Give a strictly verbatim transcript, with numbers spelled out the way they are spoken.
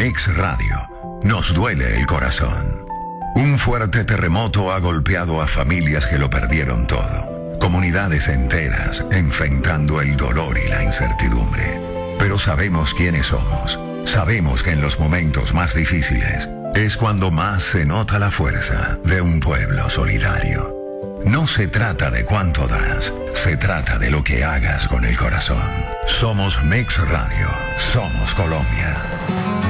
Mix Radio. Nos duele el corazón. Un fuerte terremoto ha golpeado a familias que lo perdieron todo. Comunidades enteras enfrentando el dolor y la incertidumbre. Pero sabemos quiénes somos. Sabemos que en los momentos más difíciles es cuando más se nota la fuerza de un pueblo solidario. No se trata de cuánto das, se trata de lo que hagas con el corazón. Somos Mix Radio, somos Colombia.